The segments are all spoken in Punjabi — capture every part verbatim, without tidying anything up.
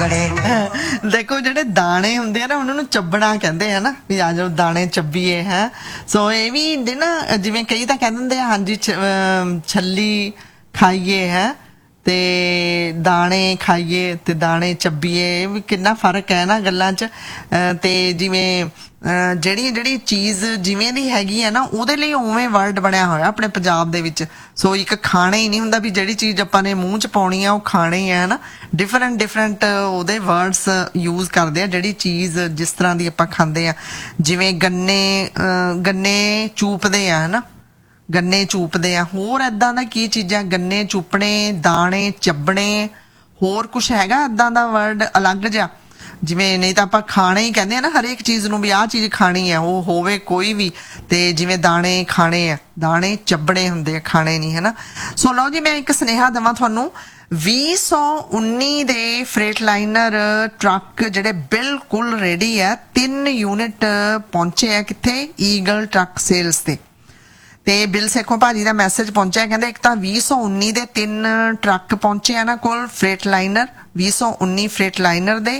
ਬੜੇ। ਦੇਖੋ ਜਿਹੜੇ ਦਾਣੇ ਹੁੰਦੇ ਆ ਨਾ ਉਹਨਾਂ ਨੂੰ ਚੱਬਣਾ ਕਹਿੰਦੇ ਆ ਨਾ, ਵੀ ਆ ਜਾਓ ਦਾਣੇ ਚੱਬੀਏ ਹੈ। ਸੋ ਇਹ ਵੀ ਦੇ ਨਾ ਜਿਵੇਂ ਕਈ ਤਾਂ ਕਹਿ ਦਿੰਦੇ ਆ ਹਾਂਜੀ ਛੱਲੀ ਖਾਈਏ ਹੈ ਤੇ ਦਾਣੇ ਖਾਈਏ ਤੇ ਦਾਣੇ ਚੱਬੀਏ, ਇਹ ਵੀ ਕਿੰਨਾ ਫਰਕ ਹੈ ਨਾ ਗੱਲਾਂ 'ਚ। ਤੇ ਜਿਵੇਂ ਜਿਹੜੀ ਜਿਹੜੀ ਚੀਜ਼ ਜਿਵੇਂ ਦੀ ਹੈਗੀ ਹੈ ਨਾ ਉਹਦੇ ਲਈ ਉਵੇਂ ਵਰਡ ਬਣਿਆ ਹੋਇਆ ਆਪਣੇ ਪੰਜਾਬ ਦੇ ਵਿੱਚ। ਸੋ ਇੱਕ ਖਾਣਾ ਹੀ ਨਹੀਂ ਹੁੰਦਾ ਵੀ ਜਿਹੜੀ ਚੀਜ਼ ਆਪਾਂ ਨੇ ਮੂੰਹ 'ਚ ਪਾਉਣੀ ਆ ਉਹ ਖਾਣੀ ਹੈ ਨਾ, ਡਿਫਰੈਂਟ ਡਿਫਰੈਂਟ ਉਹਦੇ ਵਰਡਸ ਯੂਜ਼ ਕਰਦੇ ਆ ਜਿਹੜੀ ਚੀਜ਼ ਜਿਸ ਤਰ੍ਹਾਂ ਦੀ ਆਪਾਂ ਖਾਂਦੇ ਆ। ਜਿਵੇਂ ਗੰਨੇ ਗੰਨੇ ਚੂਪਦੇ ਆ ਹੈ ਨਾ, ਗੰਨੇ ਚੂਪਦੇ ਆ। ਹੋਰ ਏਦਾਂ ਦਾ ਕੀ ਚੀਜ਼ਾਂ, ਗੰਨੇ ਚੂਪਣੇ, ਦਾਣੇ ਚੱਬਣੇ, ਹੋਰ ਕੁਛ ਹੈਗਾ ਏਦਾਂ ਦਾ ਵਰਡ ਅਲੱਗ ਜਿਹਾ? ਜਿਵੇਂ ਨਹੀਂ ਤਾਂ ਆਪਾਂ ਖਾਣੇ ਹੀ ਕਹਿੰਦੇ ਆ ਨਾ ਹਰੇਕ ਚੀਜ਼ ਨੂੰ, ਵੀ ਆਹ ਚੀਜ਼ ਖਾਣੀ ਹੈ ਉਹ ਹੋਵੇ ਕੋਈ ਵੀ। ਤੇ ਜਿਵੇਂ ਦਾਣੇ ਖਾਣੇ ਆ, ਦਾਣੇ ਚੱਬਣੇ ਹੁੰਦੇ ਆ, ਖਾਣੇ ਨਹੀਂ ਹੈ ਨਾ। ਸੋ ਲਓ ਜੀ, ਮੈਂ ਇੱਕ ਸੁਨੇਹਾ ਦੇਵਾਂ ਤੁਹਾਨੂੰ। ਵੀਹ ਸੌ ਉੱਨੀ ਦੇ ਫਰੇਟ ਲਾਈਨਰ ਟਰੱਕ ਜਿਹੜੇ ਬਿਲਕੁਲ ਰੈਡੀ ਆ, ਤਿੰਨ ਯੂਨਿਟ ਪਹੁੰਚੇ ਆ ਕਿੱਥੇ? ਈਗਲ ਟਰੱਕ ਸੇਲਸ ਤੇ। ਤੇ ਬਿਲ ਸੇਖੋਂ ਭਾਜੀ ਦਾ ਮੈਸੇਜ ਪਹੁੰਚਿਆ, ਕਹਿੰਦੇ ਇੱਕ ਤਾਂ ਵੀਹ ਸੌ ਉੱਨੀ ਦੇ ਤਿੰਨ ਟਰੱਕ ਪਹੁੰਚੇ ਇਹਨਾਂ ਕੋਲ ਫਰੇਟ ਲਾਈਨਰ, ਵੀਹ ਸੌ ਉੱਨੀ ਫਰੇਟ ਲਾਈਨਰ ਦੇ।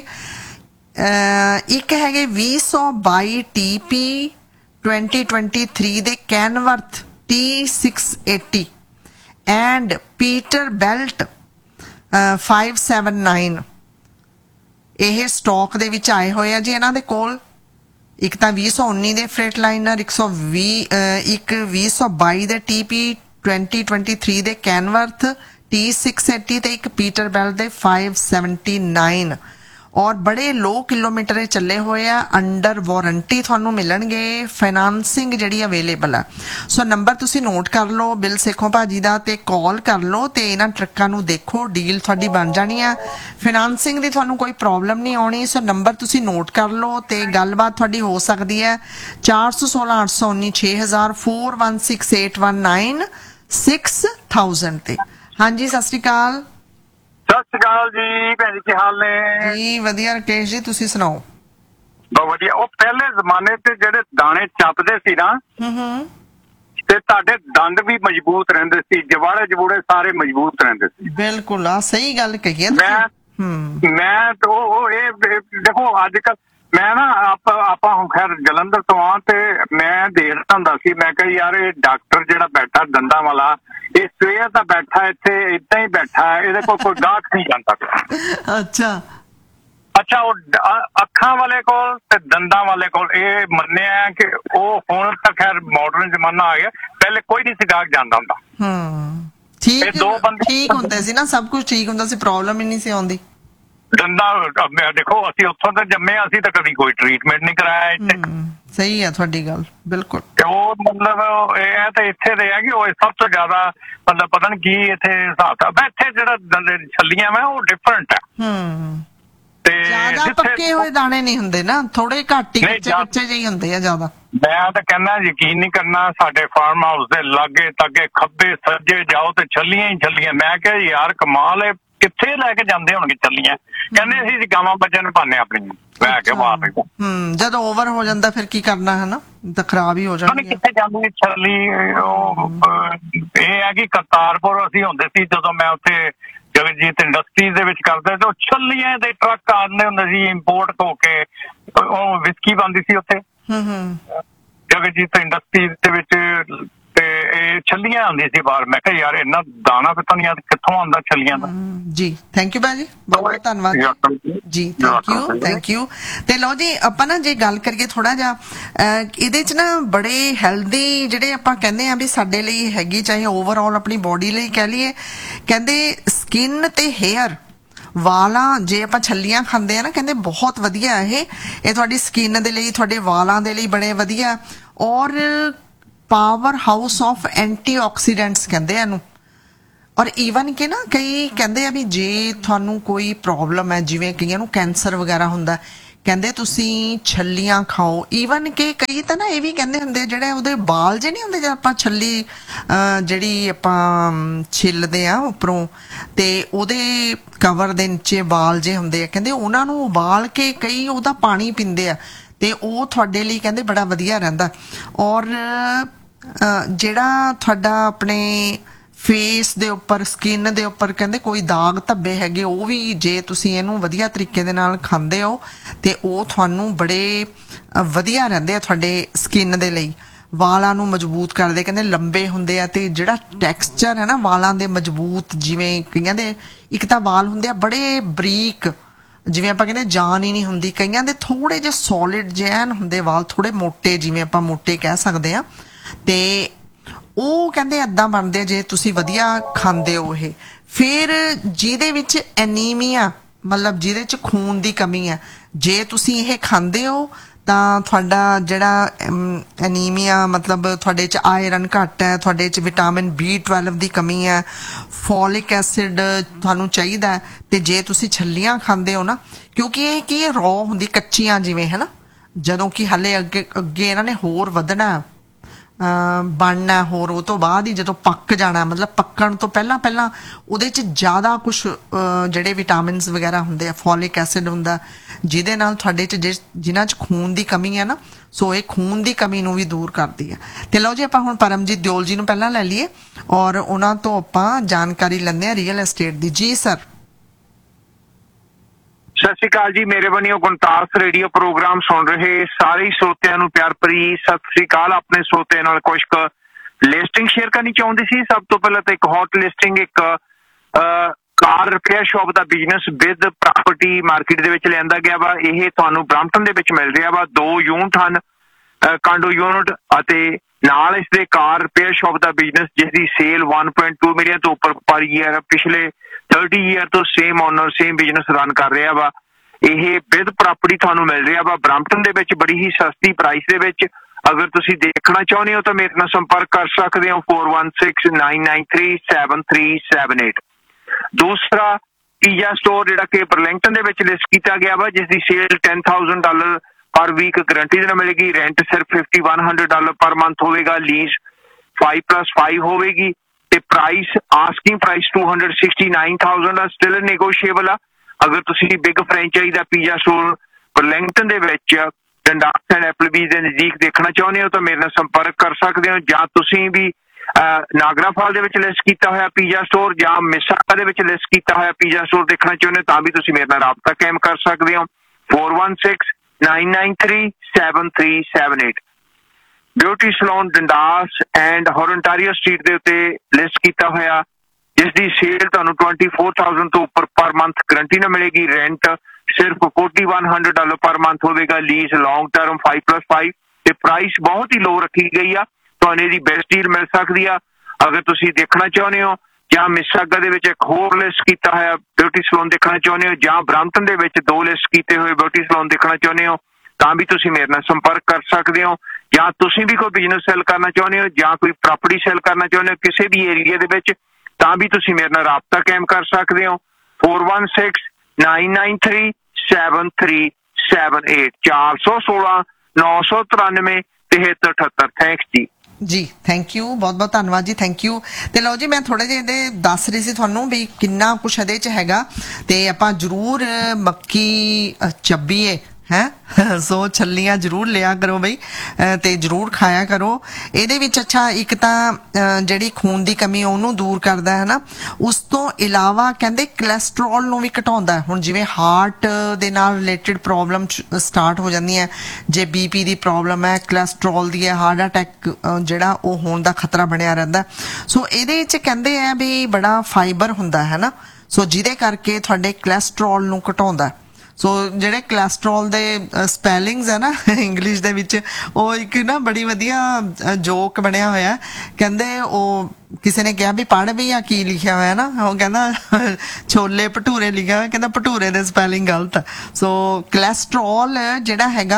ਇੱਕ ਹੈਗੇ ਵੀਹ ਸੌ ਬਾਈ T P twenty twenty three ਦੇ Kenworth T six eighty and Peter belt five seven nine. ਇਹ ਸਟਾਕ ਦੇ ਵਿੱਚ ਆਏ ਹੋਏ ਆ ਜੀ ਇਹਨਾਂ ਦੇ ਕੋਲ। ਇੱਕ ਤਾਂ ਵੀਹ ਸੌ ਉੱਨੀ ਦੇ ਫਰੇਟ ਲਾਈਨਰ, ਇੱਕ ਸੌ ਵੀਹ ਇੱਕ ਵੀਹ ਸੌ ਬਾਈ ਦੇ T P twenty twenty three ਦੇ ਕੈਨਵਰਥ ਟੀ ਸਿਕਸ ਏਟੀ ਤੇ ਇੱਕ ਪੀਟਰ ਬੈਲ ਦੇ ਫਾਈਵ ਸੈਵਨਟੀ ਨਾਈਨ। ਔਰ ਬੜੇ ਲੋ ਕਿਲੋਮੀਟਰ ਚੱਲੇ ਹੋਏ ਆ, ਅੰਡਰ ਵਾਰੰਟੀ ਤੁਹਾਨੂੰ ਮਿਲਣਗੇ, ਫਾਈਨਾਂਸਿੰਗ ਜਿਹੜੀ ਅਵੇਲੇਬਲ ਆ। ਸੋ ਨੰਬਰ ਤੁਸੀਂ ਨੋਟ ਕਰ ਲਓ ਬਿਲ ਸੇਖੋਂ ਭਾਜੀ ਦਾ ਤੇ ਕਾਲ ਕਰ ਲਓ ਤੇ ਇਹਨਾਂ ਟਰੱਕਾਂ ਨੂੰ ਦੇਖੋ, ਡੀਲ ਤੁਹਾਡੀ ਬਣ ਜਾਣੀ ਆ, ਫਾਈਨਾਂਸਿੰਗ ਦੀ ਤੁਹਾਨੂੰ ਕੋਈ ਪ੍ਰੋਬਲਮ ਨਹੀਂ ਆਉਣੀ। ਸੋ ਨੰਬਰ ਤੁਸੀਂ ਨੋਟ ਕਰ ਲਓ ਤੇ ਗੱਲਬਾਤ ਤੁਹਾਡੀ ਹੋ ਸਕਦੀ ਹੈ ਚਾਰ ਸੌ ਸੋਲਾਂ ਅੱਠ ਸੌ ਉੱਨੀ ਛੇ ਹਜ਼ਾਰ four one six eight one nine six thousand ਤੇ। ਹਾਂਜੀ ਸਤਿ ਸ਼੍ਰੀ ਅਕਾਲ। ਸਤਿ ਸ਼੍ਰੀ ਅਕਾਲ ਜੀ ਭੈਣ ਜੀ, ਕੀ ਹਾਲ ਨੇ? ਜੀ ਵਧੀਆ ਰਕੇਸ਼ ਜੀ, ਤੁਸੀਂ ਸੁਣਾਓ? ਬਹੁਤ ਵਧੀਆ। ਉਹ ਪਹਿਲੇ ਜ਼ਮਾਨੇ ਤੇ ਜਿਹੜੇ ਦਾਣੇ ਚੱਪਦੇ ਸੀ ਨਾ, ਹੂੰ ਤੇ ਤੁਹਾਡੇ ਦੰਦ ਵੀ ਮਜ਼ਬੂਤ ਰਹਿੰਦੇ ਸੀ, ਜਵਾੜੇ ਜਬੂੜੇ ਸਾਰੇ ਮਜ਼ਬੂਤ ਰਹਿੰਦੇ ਸੀ। ਬਿਲਕੁਲ ਆ ਸਹੀ ਗੱਲ ਕਹੀ ਹੈ। ਮੈਂ ਮੈਂ ਉਹ ਇਹ ਦੇਖੋ ਅੱਜ ਕੱਲ ਮੈਂ ਨਾ ਆਪ ਆਪਾਂ ਹੁਣ ਖੈਰ ਜਲੰਧਰ ਤੋਂ ਆ ਤੇ ਮੈਂ ਦੇਖਦਾ ਹੁੰਦਾ ਸੀ, ਮੈਂ ਕਿਹਾ ਯਾਰ ਇਹ ਡਾਕਟਰ ਜਿਹੜਾ ਬੈਠਾ ਦੰਦਾਂ ਵਾਲਾ, ਇਹ ਸਵੇਰ ਦਾ ਬੈਠਾ ਇੱਥੇ ਏਦਾਂ ਹੀ ਬੈਠਾ, ਇਹਦੇ ਕੋਲ ਕੋਈ ਗਾਹਕ ਨਹੀਂ ਜਾਂਦਾ। ਅੱਛਾ ਅੱਛਾ, ਉਹ ਅੱਖਾਂ ਵਾਲੇ ਕੋਲ ਤੇ ਦੰਦਾਂ ਵਾਲੇ ਕੋਲ ਇਹ ਮੰਨਿਆ ਕਿ ਉਹ ਹੁਣ ਤਾਂ ਖੈਰ ਮਾਡਰਨ ਜ਼ਮਾਨਾ ਆ ਗਿਆ, ਪਹਿਲੇ ਕੋਈ ਨਹੀਂ ਸੀ ਗਾਹਕ ਜਾਂਦਾ ਹੁੰਦਾ। ਹੂੰ ਠੀਕ ਦੋ ਬੰਦੇ ਠੀਕ ਹੁੰਦੇ ਸੀ ਨਾ, ਸਭ ਕੁਝ ਠੀਕ ਹੁੰਦਾ ਸੀ, ਪ੍ਰੋਬਲਮ ਹੀ ਨਹੀਂ ਸੀ ਆਉਂਦੀ। ਦੰਦਾਂ ਦੇਖੋ ਅਸੀਂ ਉੱਥੋਂ ਤਾਂ ਜੰਮੇ, ਅਸੀਂ ਤਾਂ ਕਦੀ ਕੋਈ ਟ੍ਰੀਟਮੈਂਟ ਨਹੀਂ ਕਰਾਇਆ ਇੱਥੇ। ਸਹੀ ਆ ਤੁਹਾਡੀ ਗੱਲ ਬਿਲਕੁਲ। ਉਹ ਮਤਲਬ ਇਹ ਤਾਂ ਇੱਥੇ ਦੇ ਆ ਕਿ ਉਹ ਸਭ ਤੋਂ ਜ਼ਿਆਦਾ ਮਤਲਬ ਪਤਾ ਨਹੀਂ ਕੀ ਇੱਥੇ ਹਿਸਾਬ ਤਾਂ ਇੱਥੇ ਜਿਹੜਾ ਛੱਲੀਆਂ ਵਾ ਉਹ ਡਿਫਰੈਂਟ ਆ। ਹੂੰ ਤੇ ਜ਼ਿਆਦਾ ਪੱਕੇ ਹੋਏ ਦਾਣੇ ਨਹੀਂ ਹੁੰਦੇ ਨਾ, ਥੋੜੇ ਘੱਟ ਹੀ ਕੱਚੇ ਕੱਚੇ ਜਿਹੇ ਹੁੰਦੇ ਆ ਜ਼ਿਆਦਾ। ਮੈਂ ਤਾਂ ਕਹਿੰਦਾ ਯਕੀਨ ਨਹੀਂ ਕਰਨਾ, ਸਾਡੇ ਫਾਰਮ ਹਾਊਸ ਦੇ ਲਾਗੇ ਤਾਗੇ ਖੱਬੇ ਸੱਜੇ ਜਾਓ ਤੇ ਛੱਲੀਆਂ ਹੀ ਛੱਲੀਆਂ। ਮੈਂ ਕਿਹਾ ਯਾਰ ਕਮਾਲ ਹੈ, ਕਿੱਥੇ ਲੈ ਕੇ ਜਾਂਦੇ ਹੋਣਗੇ ਛੱਲੀਆਂ? ਕਹਿੰਦੇ ਅਸੀਂ ਗਾਵਾਂ ਬੱਚਿਆਂ ਨੂੰ ਪਾਉਂਦੇ ਆਪਣੀ ਲੈ ਕੇ ਬਾਹਰ। ਹੂੰ ਜਦੋਂ ਓਵਰ ਹੋ ਜਾਂਦਾ ਫਿਰ ਕੀ ਕਰਨਾ ਹੈ ਨਾ, ਤਾਂ ਖਰਾਬ ਹੀ ਹੋ ਜਾਂਦੀ। ਕਿੱਥੇ ਜਾਂਦੀ ਛੱਲੀ? ਉਹ ਇਹ ਹੈ ਕਿ ਕਰਤਾਰਪੁਰ ਅਸੀਂ ਹੁੰਦੇ ਸੀ ਜਦੋਂ ਮੈਂ ਉੱਥੇ ਜਗਜੀਤ ਇੰਡਸਟਰੀਜ਼ ਦੇ ਵਿੱਚ ਕਰਦੇ ਤੇ ਉਹ ਛੱਲੀਆਂ ਦੇ ਟਰੱਕ ਆਉਂਦੇ ਹੁੰਦੇ ਸੀ ਇੰਪੋਰਟ ਹੋ ਕੇ, ਉਹ ਵਿਸਕੀ ਬਣਦੀ ਸੀ ਉੱਥੇ ਜਗਜੀਤ ਇੰਡਸਟਰੀਜ਼ ਦੇ ਵਿੱਚ, ਤੇ ਇਹ ਛੱਲੀਆਂ ਆਉਂਦੀਆਂ ਸੀ ਬਾਹਰ। ਮੈਂ ਕਿਹਾ ਯਾਰ ਇੰਨਾ ਦਾਣਾ ਪਤਾ ਨਹੀਂ ਕਿੱਥੋਂ ਆਉਂਦਾ ਛੱਲੀਆਂ ਦਾ। ਜੀ ਥੈਂਕ ਯੂ ਭਾਜੀ, ਬਹੁਤ ਬਹੁਤ ਧੰਨਵਾਦ ਜੀ। ਥੈਂਕ ਯੂ ਥੈਂਕ ਯੂ ਤੇ ਲਓ ਜੀ ਆਪਾਂ ਨਾ ਜੇ ਗੱਲ ਕਰੀਏ ਥੋੜਾ ਜਿਹਾ ਇਹਦੇ ਚ ਨਾ ਬੜੇ ਹੈਲਦੀ ਜਿਹੜੇ ਆਪਾਂ ਕਹਿੰਦੇ ਆ ਵੀ ਸਾਡੇ ਲਈ ਹੈਗੀ, ਚਾਹੇ ਓਵਰਆਲ ਆਪਣੀ ਬੋਡੀ ਲਈ ਕਹਿ ਲਈਏ, ਕਹਿੰਦੇ ਸਕਿਨ ਤੇ ਹੇਅਰ ਵਾਲਾਂ, ਜੇ ਆਪਾਂ ਛੱਲੀਆਂ ਖਾਂਦੇ ਆ ਨਾ ਕਹਿੰਦੇ ਬਹੁਤ ਵਧੀਆ ਇਹ ਇਹ ਤੁਹਾਡੀ ਸਕਿਨ ਦੇ ਲਈ, ਤੁਹਾਡੇ ਵਾਲਾਂ ਦੇ ਲਈ ਬੜੇ ਵਧੀਆ। ਔਰ ਪਾਵਰ ਹਾਊਸ ਆਫ ਐਂਟੀਆਕਸੀਡੈਂਟਸ ਕਹਿੰਦੇ ਇਹਨੂੰ। ਔਰ ਈਵਨ ਕਿ ਨਾ ਕਈ ਕਹਿੰਦੇ ਆ ਵੀ ਜੇ ਤੁਹਾਨੂੰ ਕੋਈ ਪ੍ਰੋਬਲਮ ਹੈ, ਜਿਵੇਂ ਕਈਆਂ ਨੂੰ ਕੈਂਸਰ ਵਗੈਰਾ ਹੁੰਦਾ, ਕਹਿੰਦੇ ਤੁਸੀਂ ਛੱਲੀਆਂ ਖਾਓ। ਈਵਨ ਕਿ ਕਈ ਤਾਂ ਨਾ ਇਹ ਵੀ ਕਹਿੰਦੇ ਹੁੰਦੇ ਜਿਹੜੇ ਉਹਦੇ ਵਾਲ ਜੇ ਨਹੀਂ ਹੁੰਦੇ, ਜਦ ਆਪਾਂ ਛੱਲੀ ਜਿਹੜੀ ਆਪਾਂ ਛਿੱਲਦੇ ਆ ਉੱਪਰੋਂ ਤੇ ਉਹਦੇ ਕਵਰ ਦੇ ਨੀਚੇ ਵਾਲ ਜੇ ਹੁੰਦੇ ਆ, ਕਹਿੰਦੇ ਉਹਨਾਂ ਨੂੰ ਉਬਾਲ ਕੇ ਕਈ ਉਹਦਾ ਪਾਣੀ ਪੀਂਦੇ ਆ ਤੇ ਉਹ ਤੁਹਾਡੇ ਲਈ ਕਹਿੰਦੇ ਬੜਾ ਵਧੀਆ ਰਹਿੰਦਾ। ਔਰ ਜਿਹੜਾ ਤੁਹਾਡਾ ਆਪਣੇ ਫੇਸ ਦੇ ਉੱਪਰ ਸਕਿਨ ਦੇ ਉੱਪਰ ਕਹਿੰਦੇ ਕੋਈ ਦਾਗ ਧੱਬੇ ਹੈਗੇ ਉਹ ਵੀ ਜੇ ਤੁਸੀਂ ਇਹਨੂੰ ਵਧੀਆ ਤਰੀਕੇ ਦੇ ਨਾਲ ਖਾਂਦੇ ਹੋ ਤੇ ਉਹ ਤੁਹਾਨੂੰ ਬੜੇ ਵਧੀਆ ਰਹਿੰਦੇ ਆ ਤੁਹਾਡੇ ਸਕਿਨ ਦੇ ਲਈ। ਵਾਲਾਂ ਨੂੰ ਮਜ਼ਬੂਤ ਕਰਦੇ, ਕਹਿੰਦੇ ਲੰਬੇ ਹੁੰਦੇ ਆ ਤੇ ਜਿਹੜਾ ਟੈਕਸਚਰ ਹੈ ਨਾ ਵਾਲਾਂ ਦੇ ਮਜ਼ਬੂਤ, ਜਿਵੇਂ ਕਈਆਂ ਦੇ ਇੱਕ ਤਾਂ ਵਾਲ ਹੁੰਦੇ ਆ ਬੜੇ ਬਰੀਕ, ਜਿਵੇਂ ਆਪਾਂ ਕਹਿੰਦੇ ਜਾਨ ਹੀ ਨਹੀਂ ਹੁੰਦੀ, ਕਈਆਂ ਦੇ ਥੋੜੇ ਜਿਹੇ ਸੋਲਿਡ ਜੈਨ ਹੁੰਦੇ ਵਾਲ, ਥੋੜੇ ਮੋਟੇ, ਜਿਵੇਂ ਆਪਾਂ ਮੋਟੇ ਕਹਿ ਸਕਦੇ ਆ, ਤੇ ਉਹ ਕਹਿੰਦੇ ਏਦਾਂ ਬਣਦੇ ਜੇ ਤੁਸੀਂ ਵਧੀਆ ਖਾਂਦੇ ਹੋ ਇਹ। ਫਿਰ ਜਿਹਦੇ ਵਿੱਚ ਐਨੀਮੀਆ ਮਤਲਬ ਜਿਹਦੇ ਚ ਖੂਨ ਦੀ ਕਮੀ ਹੈ, ਜੇ ਤੁਸੀਂ ਇਹ ਖਾਂਦੇ ਹੋ ਤਾਂ ਤੁਹਾਡਾ ਜਿਹੜਾ ਐਨੀਮੀਆ ਮਤਲਬ ਤੁਹਾਡੇ ਚ ਆਇਰਨ ਘੱਟ ਹੈ, ਤੁਹਾਡੇ ਚ ਵਿਟਾਮਿਨ ਬੀ ਟਵੈਲਵ ਦੀ ਕਮੀ ਹੈ, ਫੋਲਿਕ ਐਸਿਡ ਤੁਹਾਨੂੰ ਚਾਹੀਦਾ ਹੈ। ਤੇ ਜੇ ਤੁਸੀਂ ਛੱਲੀਆਂ ਖਾਂਦੇ ਹੋ ਨਾ, ਕਿਉਂਕਿ ਇਹ ਕੀ ਰੌ ਹੁੰਦੀ ਕੱਚੀਆਂ ਜਿਵੇਂ ਹੈ ਨਾ, ਜਦੋਂ ਕਿ ਹਾਲੇ ਅੱਗੇ ਅੱਗੇ ਇਹਨਾਂ ਨੇ ਹੋਰ ਵਧਣਾ ਬਣਨਾ ਹੋਰ, ਉਹ ਤੋਂ ਬਾਅਦ ਹੀ ਜਦੋਂ ਪੱਕ ਜਾਣਾ, ਮਤਲਬ ਪੱਕਣ ਤੋਂ ਪਹਿਲਾਂ ਪਹਿਲਾਂ ਉਹਦੇ 'ਚ ਜ਼ਿਆਦਾ ਕੁਛ ਜਿਹੜੇ ਵਿਟਾਮਿਨਸ ਵਗੈਰਾ ਹੁੰਦੇ ਆ, ਫੋਲਿਕ ਐਸਿਡ ਹੁੰਦਾ, ਜਿਹਦੇ ਨਾਲ ਤੁਹਾਡੇ 'ਚ ਜਿਸ ਜਿਨ੍ਹਾਂ 'ਚ ਖੂਨ ਦੀ ਕਮੀ ਹੈ ਨਾ, ਸੋ ਇਹ ਖੂਨ ਦੀ ਕਮੀ ਨੂੰ ਵੀ ਦੂਰ ਕਰਦੀ ਹੈ। ਤੇ ਲਓ ਜੀ ਆਪਾਂ ਹੁਣ ਪਰਮਜੀਤ ਦਿਓਲ ਜੀ ਨੂੰ ਪਹਿਲਾਂ ਲੈ ਲਈਏ ਔਰ ਉਹਨਾਂ ਤੋਂ ਆਪਾਂ ਜਾਣਕਾਰੀ ਲੈਂਦੇ ਹਾਂ ਰੀਅਲ ਐਸਟੇਟ ਦੀ। ਜੀ ਸਰ। ਸਤਿ ਸ਼੍ਰੀ ਅਕਾਲ ਜੀ, ਮੇਰੇ ਬਣਿਓ ਗੁਣਤਾਸ ਰੇਡੀਓ ਪ੍ਰੋਗਰਾਮ ਸੁਣ ਰਹੇ ਸਾਰੇ ਸਰੋਤਿਆਂ ਨੂੰ ਪਿਆਰ ਭਰੀ ਸਤਿ ਸ਼੍ਰੀ ਅਕਾਲ। ਆਪਣੇ ਸਰੋਤਿਆਂ ਨਾਲ ਕੁਝ ਕੁ ਲਿਸਟਿੰਗ ਸ਼ੇਅਰ ਕਰਨੀ ਚਾਹੁੰਦੀ ਸੀ। ਸਭ ਤੋਂ ਪਹਿਲਾਂ ਤਾਂ ਇੱਕ ਹੌਟ ਲਿਸਟਿੰਗ, ਇੱਕ ਕਾਰ repair shop the business with property market ਦੇ ਵਿੱਚ ਲਿਆਂਦਾ ਗਿਆ ਵਾ। ਇਹ ਤੁਹਾਨੂੰ ਬ੍ਰੈਂਪਟਨ ਦੇ ਵਿੱਚ ਮਿਲ ਰਿਹਾ ਵਾ। ਦੋ ਯੂਨਿਟ ਹਨ, ਕਾਂਡੋ ਯੂਨਿਟ, ਅਤੇ ਨਾਲ ਇਸ ਦੇ ਕਾਰ ਰਿਪੇਅਰ ਸ਼ਾਪ ਦਾ ਬਿਜ਼ਨਸ ਜਿਸ ਦੀ sale one point two million ਤੋਂ ਉੱਪਰ ਪਰ ਈਅਰ ਪਿਛਲੇ thirty ਈਅਰ ਤੋਂ same owner same business run ਕਰ ਰਿਹਾ ਵਾ। ਇਹ ਵਿਦ ਪ੍ਰਾਪਰਟੀ ਤੁਹਾਨੂੰ ਮਿਲ ਰਿਹਾ ਵਾ ਬ੍ਰੈਂਪਟਨ ਦੇ ਵਿੱਚ ਬੜੀ ਹੀ ਸਸਤੀ ਪ੍ਰਾਈਸ ਦੇ ਵਿੱਚ। ਅਗਰ ਤੁਸੀਂ ਦੇਖਣਾ ਚਾਹੁੰਦੇ ਹੋ ਤਾਂ ਮੇਰੇ ਨਾਲ ਸੰਪਰਕ ਕਰ ਸਕਦੇ ਹੋ four one six nine nine three seven three seven eight। ਦੂਸਰਾ ਪੀਜ਼ਾ ਸਟੋਰ ਜਿਹੜਾ ਕਿ ਬਰਲਿੰਗਟਨ ਦੇ ਵਿੱਚ ਲਿਸਟ ਕੀਤਾ ਗਿਆ ਵਾ, ਜਿਸ ਦੀ ਸੇਲ ten thousand ਡਾਲਰ ਪਰ ਵੀਕ ਗਰੰਟੀ ਦੇ ਨਾਲ ਮਿਲੇਗੀ। ਰੈਂਟ ਸਿਰਫ fifty one hundred dollar per month ਹੋਵੇਗਾ। ਲੀਜ਼ five plus five ਹੋਵੇਗੀ ਤੇ price asking price two hundred sixty-nine thousand ਆ, ਸਟਿਲ ਨੈਗੋਸ਼ੀਏਬਲ ਆ। ਅਗਰ ਤੁਸੀਂ ਬਿਗ ਫਰੈਂਚਾਈਜ਼ ਦਾ ਪੀਜ਼ਾ ਸਟੋਰ ਬਰਲਿੰਗਟਨ ਦੇ ਵਿੱਚ ਡੰਡਾਸ ਐਂਡ ਐਪਲਬੀਜ਼ ਦੇ ਨਜ਼ਦੀਕ ਦੇਖਣਾ ਚਾਹੁੰਦੇ ਹੋ ਤਾਂ ਮੇਰੇ ਨਾਲ ਸੰਪਰਕ ਕਰ ਸਕਦੇ ਹੋ। ਜਾਂ ਤੁਸੀਂ ਵੀ ਨਾਗਰਾ ਫਾਲ ਦੇ ਵਿੱਚ ਲਿਸਟ ਕੀਤਾ ਹੋਇਆ ਪੀਜ਼ਾ ਸਟੋਰ ਜਾਂ ਮਿਸਾਕਾ ਦੇ ਵਿੱਚ ਲਿਸਟ ਕੀਤਾ ਹੋਇਆ ਪੀਜ਼ਾ ਸਟੋਰ ਦੇਖਣਾ ਚਾਹੁੰਦੇ ਹੋ ਤਾਂ ਵੀ ਤੁਸੀਂ ਮੇਰੇ ਨਾਲ ਰਾਬਤਾ ਕਾਇਮ ਕਰ ਸਕਦੇ ਹੋ four one six nine nine three seven three seven eight। Beauty salon ਡੰਡਾਸ and ਹੋਰਨਟਾਰੀਓ street ਦੇ ਉੱਤੇ ਲਿਸਟ ਕੀਤਾ ਹੋਇਆ, ਜਿਸ ਦੀ ਸੇਲ ਤੁਹਾਨੂੰ twenty-four thousand ਤੋਂ ਉੱਪਰ ਪਰ ਮੰਥ ਗਰੰਟੀ ਨਾਲ ਮਿਲੇਗੀ। ਰੈਂਟ ਸਿਰਫ forty one hundred dollar per month ਹੋਵੇਗਾ। Lease long term five plus five ਤੇ ਪ੍ਰਾਈਸ ਬਹੁਤ ਹੀ ਲੋ ਰੱਖੀ ਗਈ ਆ, ਤੁਹਾਨੂੰ ਇਹਦੀ ਬੈਸਟ ਡੀਲ ਮਿਲ ਸਕਦੀ ਆ। ਅਗਰ ਤੁਸੀਂ ਦੇਖਣਾ ਚਾਹੁੰਦੇ ਹੋ ਜਾਂ ਮਿਸਾਗਾ ਦੇ ਵਿੱਚ ਇੱਕ ਹੋਰ ਲਿਸਟ ਕੀਤਾ ਹੋਇਆ ਬਿਊਟੀ ਸਲੂਨ ਦੇਖਣਾ ਚਾਹੁੰਦੇ ਹੋ ਜਾਂ ਬ੍ਰੈਂਪਟਨ ਦੇ ਵਿੱਚ ਦੋ ਲਿਸਟ ਕੀਤੇ ਹੋਏ ਬਿਊਟੀ ਸਲੂਨ ਦੇਖਣਾ ਚਾਹੁੰਦੇ ਹੋ ਤਾਂ ਵੀ ਤੁਸੀਂ ਮੇਰੇ ਨਾਲ ਸੰਪਰਕ ਕਰ ਸਕਦੇ ਹੋ। ਜਾਂ ਤੁਸੀਂ ਵੀ ਕੋਈ ਬਿਜ਼ਨਸ ਸੈਲ ਕਰਨਾ ਚਾਹੁੰਦੇ ਹੋ ਜਾਂ ਕੋਈ ਪ੍ਰਾਪਰਟੀ ਸੈਲ ਕਰਨਾ ਚਾਹੁੰਦੇ ਹੋ ਕਿਸੇ ਵੀ ਏਰੀਆ ਦੇ ਵਿੱਚ ਤਾਂ ਵੀ ਤੁਸੀਂ ਮੇਰੇ ਨਾਲ ਰਾਬਤਾ ਕਾਇਮ ਕਰ ਸਕਦੇ ਹੋ four one six nine nine three seven three seven eight ਚਾਰ ਸੌ ਸੋਲਾਂ ਨੌ ਸੌ ਤਰਾਨਵੇਂ ਤਿਹੱਤਰ ਅਠੱਤਰ। ਥੈਂਕਸ ਜੀ। ਜੀ ਥੈਂਕ ਯੂ, ਬਹੁਤ ਬਹੁਤ ਧੰਨਵਾਦ ਜੀ, ਥੈਂਕ ਯੂ। ਤੇ ਲਓ ਜੀ ਮੈਂ ਥੋੜੇ ਜਿਹੇ ਇਹਦੇ ਦੱਸ ਰਹੀ ਸੀ ਤੁਹਾਨੂੰ ਵੀ ਕਿੰਨਾ ਕੁਛ ਇਹਦੇ 'ਚ ਹੈਗਾ ਤੇ ਆਪਾਂ ਜ਼ਰੂਰ ਮੱਕੀ ਚੱਬੀਏ ਹੈ, ਸੋ ਛੱਲੀਆਂ ਜ਼ਰੂਰ ਲਿਆ ਕਰੋ ਬਈ ਤੇ ਜ਼ਰੂਰ ਖਾਇਆ ਕਰੋ ਇਹਦੇ ਵਿੱਚ। ਅੱਛਾ, ਇੱਕ ਤਾਂ ਜਿਹੜੀ ਖੂਨ ਦੀ ਕਮੀ ਉਹਨੂੰ ਦੂਰ ਕਰਦਾ ਹੈ ਨਾ, ਉਸ ਤੋਂ ਇਲਾਵਾ ਕਹਿੰਦੇ ਕੋਲੈਸਟਰੋਲ ਨੂੰ ਵੀ ਘਟਾਉਂਦਾ। ਹੁਣ ਜਿਵੇਂ ਹਾਰਟ ਦੇ ਨਾਲ ਰਿਲੇਟਡ ਪ੍ਰੋਬਲਮ ਸਟਾਰਟ ਹੋ ਜਾਂਦੀਆਂ, ਜੇ ਬੀਪੀ ਦੀ ਪ੍ਰੋਬਲਮ ਹੈ, ਕੋਲੈਸਟਰੋਲ ਦੀ ਹੈ, ਹਾਰਟ ਅਟੈਕ ਜਿਹੜਾ ਉਹ ਹੋਣ ਦਾ ਖਤਰਾ ਬਣਿਆ ਰਹਿੰਦਾ। ਸੋ ਇਹਦੇ ਵਿੱਚ ਕਹਿੰਦੇ ਆ ਵੀ ਬੜਾ ਫਾਈਬਰ ਹੁੰਦਾ ਹੈ ਨਾ, ਸੋ ਜਿਹਦੇ ਕਰਕੇ ਤੁਹਾਡੇ ਕੋਲੈਸਟਰੋਲ ਨੂੰ ਘਟਾਉਂਦਾ। ਸੋ ਜਿਹੜੇ ਕੋਲੈਸਟਰੋਲ ਦੇ ਸਪੈਲਿੰਗਸ ਹੈ ਨਾ ਇੰਗਲਿਸ਼ ਦੇ ਵਿੱਚ, ਉਹ ਇੱਕ ਨਾ ਬੜੀ ਵਧੀਆ ਜੋਕ ਬਣਿਆ ਹੋਇਆ। ਕਹਿੰਦੇ ਉਹ ਕਿਸੇ ਨੇ ਕਿਹਾ ਵੀ ਪੜ੍ਹ ਵੀ ਆ ਕੀ ਲਿਖਿਆ ਹੋਇਆ ਨਾ, ਉਹ ਕਹਿੰਦਾ ਛੋਲੇ ਭਟੂਰੇ ਲਿਖਿਆ ਹੋਇਆ, ਕਹਿੰਦਾ ਭਟੂਰੇ ਦੇ ਸਪੈਲਿੰਗ ਗਲਤ। ਸੋ ਕੋਲੈਸਟਰੋਲ ਜਿਹੜਾ ਹੈਗਾ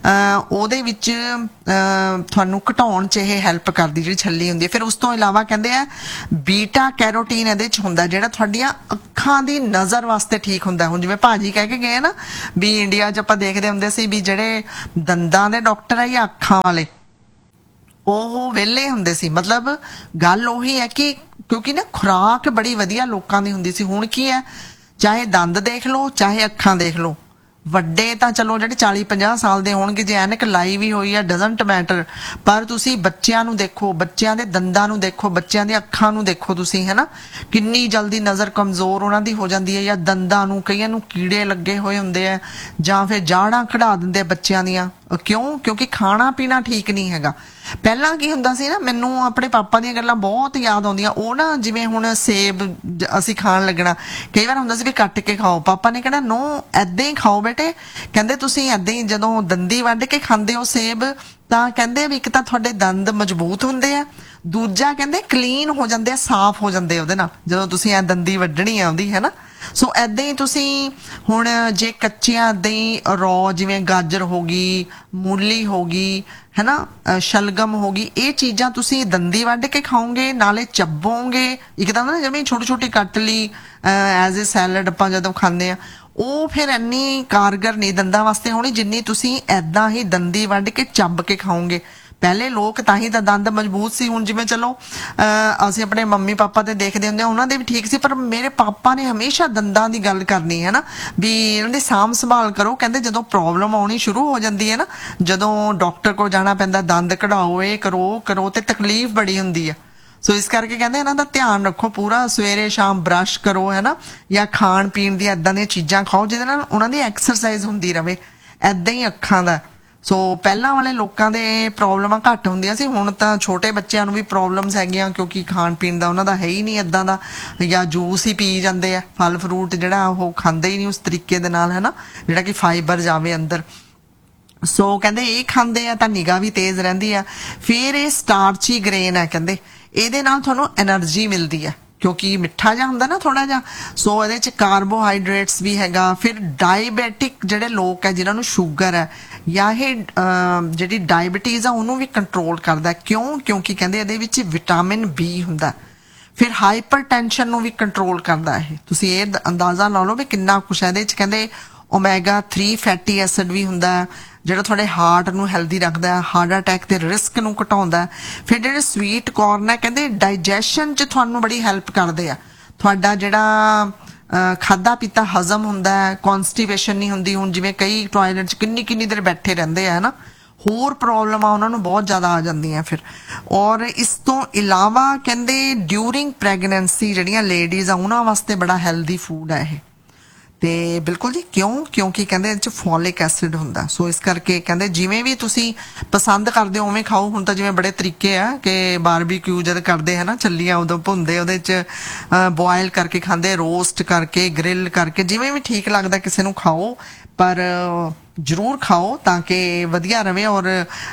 ਉਹਦੇ ਵਿੱਚ ਤੁਹਾਨੂੰ ਘਟਾਉਣ 'ਚ ਇਹ ਹੈਲਪ ਕਰਦੀ ਜਿਹੜੀ ਛੱਲੀ ਹੁੰਦੀ ਹੈ। ਫਿਰ ਉਸ ਤੋਂ ਇਲਾਵਾ ਕਹਿੰਦੇ ਆ ਬੀਟਾ ਕੈਰੋਟੀਨ ਇਹਦੇ 'ਚ ਹੁੰਦਾ ਜਿਹੜਾ ਤੁਹਾਡੀਆਂ ਅੱਖਾਂ ਦੀ ਨਜ਼ਰ ਵਾਸਤੇ ਠੀਕ ਹੁੰਦਾ। ਹੁਣ ਜਿਵੇਂ ਭਾਜੀ ਕਹਿ ਕੇ ਗਏ ਨਾ ਵੀ ਇੰਡੀਆ 'ਚ ਆਪਾਂ ਦੇਖਦੇ ਹੁੰਦੇ ਸੀ ਵੀ ਜਿਹੜੇ ਦੰਦਾਂ ਦੇ ਡਾਕਟਰ ਆ ਜਾਂ ਅੱਖਾਂ ਵਾਲੇ ਉਹ ਵਿਹਲੇ ਹੁੰਦੇ ਸੀ। ਮਤਲਬ ਗੱਲ ਉਹੀ ਹੈ ਕਿ ਕਿਉਂਕਿ ਨਾ ਖੁਰਾਕ ਬੜੀ ਵਧੀਆ ਲੋਕਾਂ ਦੀ ਹੁੰਦੀ ਸੀ। ਹੁਣ ਕੀ ਹੈ, ਚਾਹੇ ਦੰਦ ਦੇਖ ਲਓ ਚਾਹੇ ਅੱਖਾਂ ਦੇਖ ਲਓ, ਵੱਡੇ ਤਾਂ ਚਲੋ ਜਿਹੜੇ ਚਾਲੀ ਪੰਜਾਹ ਸਾਲ ਦੇ ਹੋਣਗੇ, ਜੇ ਐਨਕ ਲਾਈ ਵੀ ਹੋਈ ਆ ਡਜ਼ਨਟ ਮੈਟਰ, ਪਰ ਤੁਸੀਂ ਬੱਚਿਆਂ ਨੂੰ ਦੇਖੋ, ਬੱਚਿਆਂ ਦੇ ਦੰਦਾਂ ਨੂੰ ਦੇਖੋ, ਬੱਚਿਆਂ ਦੀਆਂ ਅੱਖਾਂ ਨੂੰ ਦੇਖੋ ਤੁਸੀਂ, ਹੈ ਨਾ, ਕਿੰਨੀ ਜਲਦੀ ਨਜ਼ਰ ਕਮਜ਼ੋਰ ਉਹਨਾਂ ਦੀ ਹੋ ਜਾਂਦੀ ਹੈ, ਜਾਂ ਦੰਦਾਂ ਨੂੰ ਕਈਆਂ ਨੂੰ ਕੀੜੇ ਲੱਗੇ ਹੋਏ ਹੁੰਦੇ ਆ, ਜਾਂ ਫਿਰ ਜਾੜਾਂ ਕਢਾ ਦਿੰਦੇ ਆ ਬੱਚਿਆਂ ਦੀਆਂ। ਕਿਉਂ? ਕਿਉਂਕਿ ਖਾਣਾ ਪੀਣਾ ਠੀਕ ਨਹੀਂ ਹੈਗਾ। ਪਹਿਲਾਂ ਕੀ ਹੁੰਦਾ ਸੀ ਨਾ, ਮੈਨੂੰ ਆਪਣੇ ਪਾਪਾ ਦੀਆਂ ਗੱਲਾਂ ਬਹੁਤ ਯਾਦ ਆਉਂਦੀਆਂ। ਉਹ ਨਾ ਜਿਵੇਂ ਹੁਣ ਸੇਬ ਅਸੀਂ ਖਾਣ ਲੱਗਣਾ, ਕਈ ਵਾਰ ਹੁੰਦਾ ਸੀ ਵੀ ਕੱਟ ਕੇ ਖਾਓ, ਪਾਪਾ ਨੇ ਕਹਿਣਾ ਨੋ ਏਦਾਂ ਹੀ ਖਾਓ ਬੇਟੇ, ਕਹਿੰਦੇ ਤੁਸੀਂ ਏਦਾਂ ਹੀ ਜਦੋਂ ਦੰਦੀ ਵੱਢ ਕੇ ਖਾਂਦੇ ਹੋ ਸੇਬ, ਤਾਂ ਕਹਿੰਦੇ ਵੀ ਇੱਕ ਤਾਂ ਤੁਹਾਡੇ ਦੰਦ ਮਜ਼ਬੂਤ ਹੁੰਦੇ ਆ, ਦੂਜਾ ਕਹਿੰਦੇ ਕਲੀਨ ਹੋ ਜਾਂਦੇ ਆ, ਸਾਫ਼ ਹੋ ਜਾਂਦੇ ਉਹਦੇ ਨਾਲ, ਜਦੋਂ ਤੁਸੀਂ ਐ ਦੰਦੀ ਵੱਢਣੀ ਆ ਉਹਦੀ, ਹੈ ਨਾ। ਸੋ ਏਦਾਂ ਹੀ ਤੁਸੀਂ ਹੁਣ ਜੇ ਕੱਚਿਆਂ ਏਦਾਂ ਹੀ ਰੌ, ਜਿਵੇਂ ਗਾਜਰ ਹੋ ਗਈ, ਮੂਲੀ ਹੋ ਗਈ, ਹੈ ਨਾ, ਸ਼ਲਗਮ ਹੋ ਗਈ, ਇਹ ਚੀਜ਼ਾਂ ਤੁਸੀਂ ਦੰਦੀ ਵੱਢ ਕੇ ਖਾਓਗੇ, ਨਾਲੇ ਚੱਬੋਗੇ। ਇੱਕਦਮ ਨਾ ਜਿਵੇਂ ਛੋਟੀ ਛੋਟੀ ਕੱਟ ਲਈ ਐਜ਼ ਏ ਸੈਲਡ ਆਪਾਂ ਜਦੋਂ ਖਾਂਦੇ ਆ, ਉਹ ਫਿਰ ਇੰਨੀ ਕਾਰਗਰ ਨਹੀਂ ਦੰਦਾਂ ਵਾਸਤੇ ਹੋਣੀ ਜਿੰਨੀ ਤੁਸੀਂ ਏਦਾਂ ਹੀ ਦੰਦੀ ਵੱਢ ਕੇ ਚੱਬ ਕੇ ਖਾਓਗੇ। ਪਹਿਲੇ ਲੋਕ ਤਾਂ ਹੀ ਤਾਂ ਦੰਦ ਮਜ਼ਬੂਤ ਸੀ। ਹੁਣ ਜਿਵੇਂ ਚਲੋ ਅਸੀਂ ਆਪਣੇ ਮੰਮੀ ਪਾਪਾ ਤੇ ਦੇਖਦੇ ਹੁੰਦੇ ਆ, ਉਹਨਾਂ ਦੇ ਵੀ ਠੀਕ ਸੀ, ਪਰ ਮੇਰੇ ਪਾਪਾ ਨੇ ਹਮੇਸ਼ਾ ਦੰਦਾਂ ਦੀ ਗੱਲ ਕਰਨੀ, ਹੈ ਨਾ, ਵੀ ਇਹਨਾਂ ਦੀ ਸਾਂਭ ਸੰਭਾਲ ਕਰੋ। ਕਹਿੰਦੇ ਜਦੋਂ ਪ੍ਰੋਬਲਮ ਆਉਣੀ ਸ਼ੁਰੂ ਹੋ ਜਾਂਦੀ ਹੈ ਨਾ, ਜਦੋਂ ਡਾਕਟਰ ਕੋਲ ਜਾਣਾ ਪੈਂਦਾ, ਦੰਦ ਕਢਾਓ, ਇਹ ਕਰੋ ਕਰੋ, ਤੇ ਤਕਲੀਫ ਬੜੀ ਹੁੰਦੀ ਆ। ਸੋ ਇਸ ਕਰਕੇ ਕਹਿੰਦੇ ਇਹਨਾਂ ਦਾ ਧਿਆਨ ਰੱਖੋ ਪੂਰਾ, ਸਵੇਰੇ ਸ਼ਾਮ ਬਰਸ਼ ਕਰੋ, ਹੈ ਨਾ, ਜਾਂ ਖਾਣ ਪੀਣ ਦੀਆਂ ਏਦਾਂ ਦੀਆਂ ਚੀਜ਼ਾਂ ਖਾਓ ਜਿਹਦੇ ਨਾਲ ਉਹਨਾਂ ਦੀ ਐਕਸਰਸਾਈਜ਼ ਹੁੰਦੀ ਰਵੇ। ਏਦਾਂ ਹੀ ਅੱਖਾਂ ਦਾ। ਸੋ ਪਹਿਲਾਂ ਵਾਲੇ ਲੋਕਾਂ ਦੇ ਪ੍ਰੋਬਲਮਾਂ ਘੱਟ ਹੁੰਦੀਆਂ ਸੀ, ਹੁਣ ਤਾਂ ਛੋਟੇ ਬੱਚਿਆਂ ਨੂੰ ਵੀ ਪ੍ਰੋਬਲਮਸ ਹੈਗੀਆਂ, ਕਿਉਂਕਿ ਖਾਣ ਪੀਣ ਦਾ ਉਹਨਾਂ ਦਾ ਹੈ ਹੀ ਨਹੀਂ ਏਦਾਂ ਦਾ, ਜਾਂ ਜੂਸ ਹੀ ਪੀ ਜਾਂਦੇ ਆ, ਫਲ ਫਰੂਟ ਜਿਹੜਾ ਉਹ ਖਾਂਦੇ ਹੀ ਨਹੀਂ ਉਸ ਤਰੀਕੇ ਦੇ ਨਾਲ, ਹੈ ਨਾ, ਜਿਹੜਾ ਕਿ ਫਾਈਬਰ ਜਾਵੇ ਅੰਦਰ। ਸੋ ਕਹਿੰਦੇ ਇਹ ਖਾਂਦੇ ਆ ਤਾਂ ਨਿਗਾਹ ਵੀ ਤੇਜ਼ ਰਹਿੰਦੀ ਆ। ਫਿਰ ਇਹ ਸਟਾਰਚੀ ਗ੍ਰੇਨ ਹੈ, ਕਹਿੰਦੇ ਇਹਦੇ ਨਾਲ ਤੁਹਾਨੂੰ એનર્ਜੀ ਮਿਲਦੀ ਹੈ, ਕਿਉਂਕਿ ਮਿੱਠਾ ਜਿਹਾ ਹੁੰਦਾ ਨਾ ਥੋੜਾ ਜਿਹਾ। ਸੋ ਇਹਦੇ ਚ ਕਾਰਬੋਹਾਈਡਰੇਟਸ ਵੀ ਹੈਗਾ। ਫਿਰ ਡਾਇਬੈਟਿਕ ਜਿਹੜੇ ਲੋਕ ਹੈ, ਜਿਨ੍ਹਾਂ ਨੂੰ ਸ਼ੂਗਰ ਹੈ ਜਾਂ ਇਹ ਜਿਹੜੀ ਡਾਇਬਟੀਜ਼ ਆ, ਉਹਨੂੰ ਵੀ ਕੰਟਰੋਲ ਕਰਦਾ। ਕਿਉਂ? ਕਿਉਂਕਿ ਕਹਿੰਦੇ ਇਹਦੇ ਵਿੱਚ ਵਿਟਾਮਿਨ ਬੀ ਹੁੰਦਾ। ਫਿਰ ਹਾਈਪਰ ਟੈਂਸ਼ਨ ਨੂੰ ਵੀ ਕੰਟਰੋਲ ਕਰਦਾ ਇਹ। ਤੁਸੀਂ ਇਹ ਅੰਦਾਜ਼ਾ ਲਾ ਲਓ ਵੀ ਕਿੰਨਾ ਕੁਛ ਹੈ ਇਹਦੇ ਚ। ਕਹਿੰਦੇ ਓਮੇਗਾ ਥ੍ਰੀ ਫੈਟੀ ਐਸਿਡ ਵੀ ਹੁੰਦਾ, ਜਿਹੜਾ ਤੁਹਾਡੇ ਹਾਰਟ ਨੂੰ ਹੈਲਦੀ ਰੱਖਦਾ, ਹਾਰਟ ਅਟੈਕ ਦੇ ਰਿਸਕ ਨੂੰ ਘਟਾਉਂਦਾ। ਫਿਰ ਜਿਹੜੇ ਸਵੀਟ ਕੋਰਨ ਹੈ, ਕਹਿੰਦੇ ਡਾਈਜੈਸ਼ਨ 'ਚ ਤੁਹਾਨੂੰ ਬੜੀ ਹੈਲਪ ਕਰਦੇ ਆ। ਤੁਹਾਡਾ ਜਿਹੜਾ ਖਾਧਾ ਪੀਤਾ ਹਜ਼ਮ ਹੁੰਦਾ, ਕੌਨਸਟੀਪੇਸ਼ਨ ਨਹੀਂ ਹੁੰਦੀ। ਹੁਣ ਜਿਵੇਂ ਕਈ ਟਾਇਲਟ 'ਚ ਕਿੰਨੀ ਕਿੰਨੀ ਦੇਰ ਬੈਠੇ ਰਹਿੰਦੇ ਆ, ਹੈ ਨਾ, ਹੋਰ ਪ੍ਰੋਬਲਮਾਂ ਉਹਨਾਂ ਨੂੰ ਬਹੁਤ ਜ਼ਿਆਦਾ ਆ ਜਾਂਦੀਆਂ ਫਿਰ। ਔਰ ਇਸ ਤੋਂ ਇਲਾਵਾ ਕਹਿੰਦੇ ਡਿਊਰਿੰਗ ਪ੍ਰੈਗਨੈਂਸੀ ਜਿਹੜੀਆਂ ਲੇਡੀਜ਼ ਆ, ਉਹਨਾਂ ਵਾਸਤੇ ਬੜਾ ਹੈਲਦੀ ਫੂਡ ਹੈ ਇਹ। ਤੇ ਬਿਲਕੁਲ ਜੀ, ਕਿਉਂ? ਕਿਉਂਕਿ ਕਹਿੰਦੇ ਇਹਦੇ 'ਚ ਫੋਲਿਕ ਐਸਿਡ ਹੁੰਦਾ। ਸੋ ਇਸ ਕਰਕੇ ਕਹਿੰਦੇ ਜਿਵੇਂ ਵੀ ਤੁਸੀਂ ਪਸੰਦ ਕਰਦੇ ਹੋ ਉਵੇਂ ਖਾਓ। ਹੁਣ ਤਾਂ ਜਿਵੇਂ ਬੜੇ ਤਰੀਕੇ ਆ ਕਿ ਬਾਰਬੀਕਿਊ ਜਦ ਕਰਦੇ ਹੈ ਨਾ, ਛੱਲੀਆਂ ਉਦੋਂ ਭੁੰਨਦੇ, ਉਹਦੇ 'ਚ ਬੋਇਲ ਕਰਕੇ ਖਾਂਦੇ, ਰੋਸਟ ਕਰਕੇ, ਗ੍ਰਿਲ ਕਰਕੇ, ਜਿਵੇਂ ਵੀ ਠੀਕ ਲੱਗਦਾ ਕਿਸੇ ਨੂੰ ਖਾਓ, ਪਰ ਜ਼ਰੂਰ ਖਾਓ ਤਾਂ ਕਿ ਵਧੀਆ ਰਵੇ। ਔਰ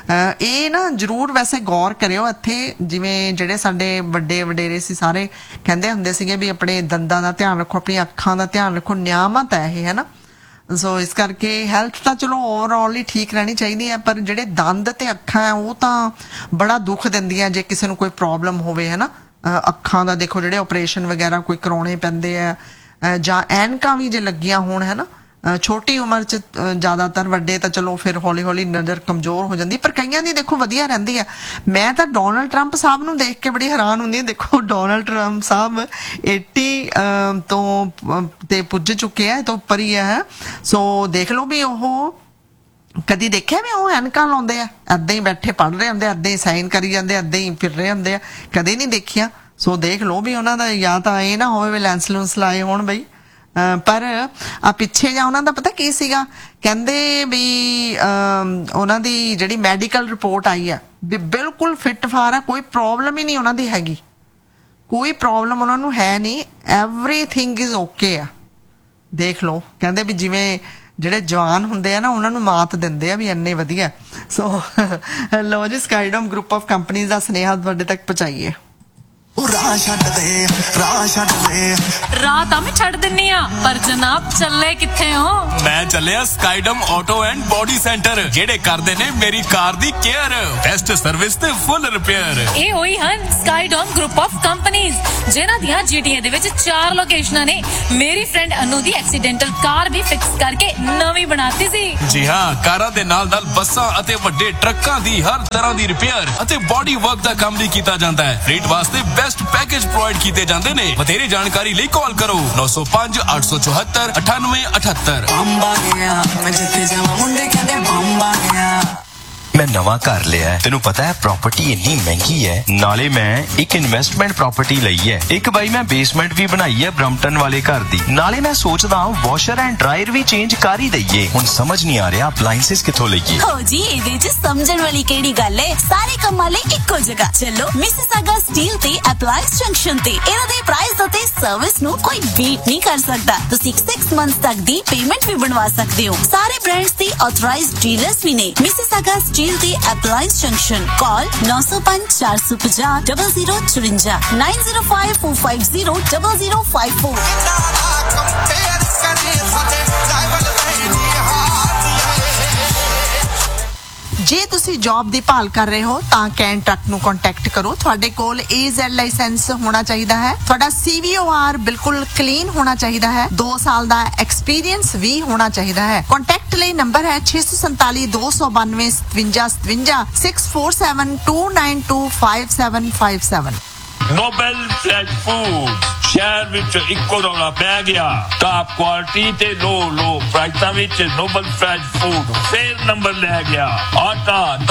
ਇਹ ਨਾ ਜ਼ਰੂਰ ਵੈਸੇ ਗੌਰ ਕਰਿਓ ਇੱਥੇ, ਜਿਵੇਂ ਜਿਹੜੇ ਸਾਡੇ ਵੱਡੇ ਵਡੇਰੇ ਸੀ ਸਾਰੇ ਕਹਿੰਦੇ ਹੁੰਦੇ ਸੀਗੇ ਵੀ ਆਪਣੇ ਦੰਦਾਂ ਦਾ ਧਿਆਨ ਰੱਖੋ, ਆਪਣੀਆਂ ਅੱਖਾਂ ਦਾ ਧਿਆਨ ਰੱਖੋ, ਨਿਆਮਤ ਹੈ ਇਹ, ਹੈ ਨਾ। ਸੋ ਇਸ ਕਰਕੇ ਹੈਲਥ ਤਾਂ ਚਲੋ ਓਵਰਆਲ ਹੀ ਠੀਕ ਰਹਿਣੀ ਚਾਹੀਦੀ ਹੈ, ਪਰ ਜਿਹੜੇ ਦੰਦ ਤੇ ਅੱਖਾਂ ਹੈ ਉਹ ਤਾਂ ਬੜਾ ਦੁੱਖ ਦਿੰਦੀਆਂ ਜੇ ਕਿਸੇ ਨੂੰ ਕੋਈ ਪ੍ਰੋਬਲਮ ਹੋਵੇ, ਹੈ ਨਾ। ਅੱਖਾਂ ਦਾ ਦੇਖੋ, ਜਿਹੜੇ ਆਪਰੇਸ਼ਨ ਵਗੈਰਾ ਕੋਈ ਕਰਾਉਣੇ ਪੈਂਦੇ ਆ, ਜਾਂ ਐਨਕਾਂ ਵੀ ਜੇ ਲੱਗੀਆਂ ਹੋਣ, ਹੈ ਨਾ, ਛੋਟੀ ਉਮਰ 'ਚ ਜ਼ਿਆਦਾਤਰ, ਵੱਡੇ ਤਾਂ ਚਲੋ ਫਿਰ ਹੌਲੀ ਹੌਲੀ ਨਜ਼ਰ ਕਮਜ਼ੋਰ ਹੋ ਜਾਂਦੀ, ਪਰ ਕਈਆਂ ਦੀ ਦੇਖੋ ਵਧੀਆ ਰਹਿੰਦੀ ਆ। ਮੈਂ ਤਾਂ ਡੋਨਲਡ ਟਰੰਪ ਸਾਹਿਬ ਨੂੰ ਦੇਖ ਕੇ ਬੜੀ ਹੈਰਾਨ ਹੁੰਦੀ ਹਾਂ। ਦੇਖੋ ਡੋਨਲਡ ਟਰੰਪ ਸਾਹਿਬ ਏਟੀ ਤੋਂ ਤੇ ਪੁੱਜ ਚੁੱਕੇ ਆ, ਤੋਂ ਉੱਪਰ ਹੀ ਹੈ। ਸੋ ਦੇਖ ਲਓ ਵੀ ਉਹ ਕਦੀ ਦੇਖਿਆ ਵੀ ਉਹ ਐਨਕਾਂ ਲਾਉਂਦੇ ਆ, ਏਦਾਂ ਹੀ ਬੈਠੇ ਪੜ੍ਹ ਰਹੇ ਹੁੰਦੇ, ਏਦਾਂ ਹੀ ਸਾਈਨ ਕਰੀ ਜਾਂਦੇ, ਏਦਾਂ ਹੀ ਫਿਰ ਰਹੇ ਹੁੰਦੇ ਆ, ਕਦੇ ਨਹੀਂ ਦੇਖਿਆ। ਸੋ ਦੇਖ ਲਓ ਵੀ ਉਹਨਾਂ ਦਾ ਜਾਂ ਤਾਂ ਇਹ ਨਾ ਹੋਵੇ ਵੀ ਲੈਂਸ ਲੂੰਸ ਲਾਏ ਹੋਣ ਬਈ। ਪਰ ਆ ਪਿੱਛੇ ਜਾਂ ਉਹਨਾਂ ਦਾ ਪਤਾ ਕੀ ਸੀਗਾ, ਕਹਿੰਦੇ ਵੀ ਉਹਨਾਂ ਦੀ ਜਿਹੜੀ ਮੈਡੀਕਲ ਰਿਪੋਰਟ ਆਈ ਆ ਵੀ ਬਿਲਕੁਲ ਫਿੱਟ ਫਾਰ ਆ, ਕੋਈ ਪ੍ਰੋਬਲਮ ਹੀ ਨਹੀਂ ਉਹਨਾਂ ਦੀ ਹੈਗੀ, ਕੋਈ ਪ੍ਰੋਬਲਮ ਉਹਨਾਂ ਨੂੰ ਹੈ ਨਹੀਂ, ਐਵਰੀਥਿੰਗ ਇਜ਼ ਓਕੇ ਆ। ਦੇਖ ਲਓ, ਕਹਿੰਦੇ ਵੀ ਜਿਵੇਂ ਜਿਹੜੇ ਜਵਾਨ ਹੁੰਦੇ ਆ ਨਾ, ਉਹਨਾਂ ਨੂੰ ਮਾਤ ਦਿੰਦੇ ਆ ਵੀ ਇੰਨੇ ਵਧੀਆ। ਸੋ ਲੋ ਜੀ, ਸਕਾਈਡੋਮ ਗਰੁੱਪ ਆਫ ਕੰਪਨੀਜ਼ ਦਾ ਸੁਨੇਹਾ ਤੁਹਾਡੇ ਤੱਕ ਪਹੁੰਚਾਈਏ। ਰਾਹ ਛੱਡ ਦੇ, ਰਾਹ ਛੱਡ ਦੇ, ਰਾਹ ਤਾਂ ਮੈਂ ਛੱਡ ਦਿੰਨੀ ਆ, ਪਰ ਜਨਾਬ ਚੱਲੇ ਕਿੱਥੇ ਹੋ? ਮੈਂ ਚੱਲਿਆ ਸਕਾਈਡਮ ਆਟੋ ਐਂਡ ਬੋਡੀ ਸੈਂਟਰ, ਜਿਹੜੇ ਕਰਦੇ ਨੇ ਮੇਰੀ ਕਾਰ ਦੀ ਕੇਅਰ, ਬੈਸਟ ਸਰਵਿਸ ਤੇ ਫੁੱਲ ਰਿਪੇਅਰ। ਇਹ ਹੋਈ ਹਨ ਸਕਾਈਡੋਮ ਗਰੁੱਪ ਆਫ ਕੰਪਨੀਜ਼, ਜਿਨ੍ਹਾਂ ਦੀਆਂ ਜੀਟੀਏ ਦੇ ਵਿੱਚ ਚਾਰ ਲੋਕੇਸ਼ਨਾਂ ਨੇ। ਮੇਰੀ ਫਰੈਂਡ ਅਨੂ ਦੀ ਐਕਸੀਡੈਂਟਲ ਕਾਰ ਵੀ ਫਿਕਸ ਕਰਕੇ ਨਵੀਂ ਬਣਾਤੀ ਸੀ। ਜੀ ਹਾਂ, ਕਾਰਾਂ ਦੇ ਨਾਲ ਨਾਲ ਬੱਸਾਂ ਅਤੇ ਵੱਡੇ ਟਰੱਕਾਂ ਦੀ ਹਰ ਤਰ੍ਹਾਂ ਦੀ ਰਿਪੇਅਰ ਅਤੇ ਬੋਡੀ ਵਰਕ ਦਾ ਕੰਮ ਵੀ ਕੀਤਾ ਜਾਂਦਾ ਹੈ। ਰੇਟ ਵਾਸਤੇ ਬੈਸਟ ਪੈਕੇਜ ਪ੍ਰੋਵਾਈਡ ਕੀਤੇ ਜਾਂਦੇ ਨੇ। ਵਧੇਰੇ ਜਾਣਕਾਰੀ ਲਈ ਕਾਲ ਕਰੋ ਨੌ सौ पाँच आठ सौ चौहत्तर अठानवे अठहत्तर। ਬੰਬਾ ਗਿਆ ਮੈਂ ਜਿੱਥੇ ਜਾਵਾਂ ਮੁੰਡੇ ਕਹਿੰਦੇ ਬੰਬਾ ਗਿਆ। मैं नवा घर लिया है, तेनू पता है प्रॉपर्टी इतनी महंगी है, नाले मैं एक इन्वेस्टमेंट प्रॉपर्टी लई है। एक भाई मैं बेसमेंट भी बनाई है ब्रम्पटन वाले घर दी, नाले मैं सोचदा वॉशर एंड ड्रायर भी चेंज कर ही दईए। हुण समझ नहीं आ रहा अप्लायंसेस किथों लईए। हो जी ਇਹਦੇ ਚ ਸਮਝਣ ਵਾਲੀ ਕਿਹੜੀ ਗੱਲ ਹੈ, ਸਾਰੇ ਕੰਮਾਂ ਲਈ ਇੱਕੋ ਜਗ੍ਹਾ ਚਲੋ ਮਿਸਿਸਾਗਾ ਸਟੀਲ ਤੇ ਅਪਲਾਇੰਸ ਜੰਕਸ਼ਨ ਤੇ। ਇਹਨਾਂ ਦੇ ਪ੍ਰਾਈਸ ਅਤੇ ਸਰਵਿਸ ਨੂੰ ਕੋਈ ਬੀਟ ਨਹੀਂ ਕਰ ਸਕਦਾ। ਤੁਸੀਂ ਛੇ ਮੰਥਸ ਤੱਕ ਦੀ ਪੇਮੈਂਟ ਵੀ ਬਣਵਾ ਸਕਦੇ ਹੋ। ਸਾਰੇ ਬ੍ਰਾਂਡਸ ਦੇ ਆਥੋਰਾਈਜ਼ਡ ਡੀਲਰਸ ਵੀ ਨੇ। Mississauga steel the appliance junction. Call nine zero five four five zero zero zero zero four five nine zero five four five zero zero zero five four. ਜੇ ਤੁਸੀਂ ਜੌਬ ਦੀ ਭਾਲ ਕਰ ਰਹੇ ਹੋ ਤਾਂ ਕੈਨ ਟਰੱਕ ਨੂੰ ਕੰਟੈਕਟ ਕਰੋ। ਤੁਹਾਡੇ ਕੋਲ ਏ ਜ਼ੈਡ ਲਾਇਸੈਂਸ ਹੋਣਾ ਚਾਹੀਦਾ ਹੈ। ਤੁਹਾਡਾ ਸੀ ਵੀ ਓ ਆਰ ਬਿਲਕੁਲ ਕਲੀਨ ਹੋਣਾ ਚਾਹੀਦਾ ਹੈ। ਦੋ ਸਾਲ ਦਾ ਐਕਸਪੀਰੀਅੰਸ ਵੀ ਹੋਣਾ ਚਾਹੀਦਾ ਹੈ। ਕੰਟੈਕਟ ਲਈ ਨੰਬਰ ਹੈ ਛੇ ਸੌ ਸੰਤਾਲੀ ਦੋ ਸੌ ਬਾਨਵੇਂ ਸਤਵੰਜਾ ਸਤਵੰਜਾ six four seven two nine two five seven five seven। Nobel fresh food ਸ਼ਹਿਰ ਵਿੱਚ ਇੱਕੋ ਰੌਲਾ ਪੈ ਗਿਆ। ਟਾਪ ਕੁਆਲਿਟੀ ਤੇ ਲੋ ਲੋ ਪ੍ਰਾਈਸਾਂ ਵਿੱਚ ਨੋਬਲ ਫਰੈਸ਼ ਫੂਡ ਫੇਰ ਨੰਬਰ ਲੈ ਗਿਆ। ਆਟਾ